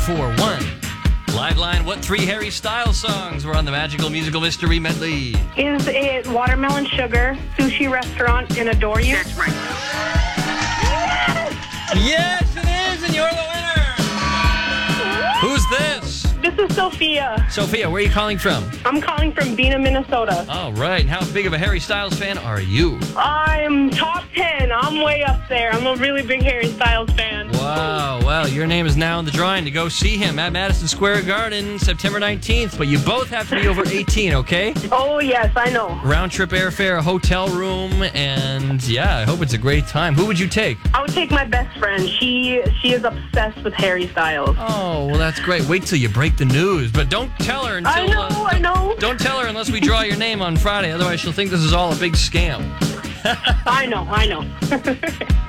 41. Live line, what three Harry Styles songs were on the Magical Musical Mystery Medley? Is it Watermelon Sugar, Sushi Restaurant, and Adore You? That's right. Yes, it is, and you're the winner. Who's this? This is Sophia. Sophia, where are you calling from? I'm calling from Bena, Minnesota. All right, and how big of a Harry Styles fan are you? I'm top 10. I'm way up there. I'm a really big Harry Styles fan. Wow, well, your name is now in the drawing to go see him at Madison Square Garden September 19th, but you both have to be over 18, okay? Oh, yes, I know. Round trip airfare, a hotel room, and yeah, I hope it's a great time. Who would you take? I would take my best friend. She is obsessed with Harry Styles. Oh, well, that's great. Wait till you break the news, but don't tell her until... I know. Don't tell her unless we draw your name on Friday, otherwise she'll think this is all a big scam. I know.